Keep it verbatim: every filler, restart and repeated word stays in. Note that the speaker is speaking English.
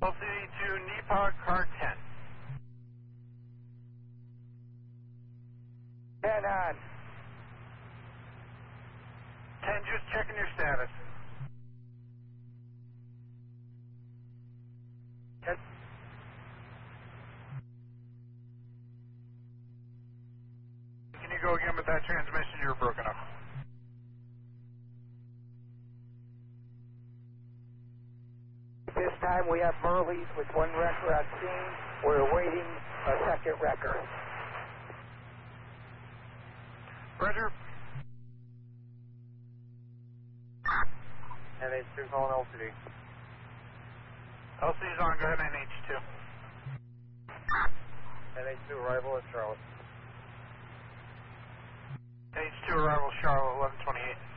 L C D to Nepog, car ten. ten on. ten, just checking your status. ten. Can you go again with that transmission? You were broken up. This time we have Burley's with one wrecker on scene. We're awaiting a second wrecker. Roger. N H two calling L C D. L C D's on, go ahead, N H two. N H two arrival at Charlotte. N H two arrival, Charlotte, eleven twenty-eight.